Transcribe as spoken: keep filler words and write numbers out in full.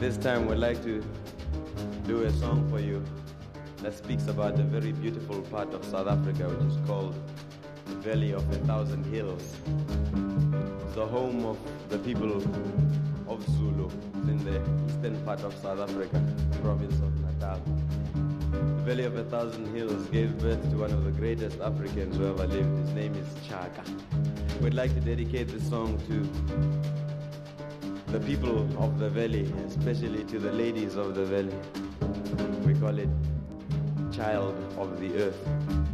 This time we'd like to do a song for you that speaks about a very beautiful part of South Africa, which is called the Valley of a Thousand Hills. It's the home of the people of Zulu. It's in the eastern part of South Africa, province of Natal. The Valley of a Thousand Hills gave birth to one of the greatest Africans who ever lived. His name is Chaka. We'd like to dedicate this song to the people of the valley, especially to the ladies of the valley. We call it Child of the Earth.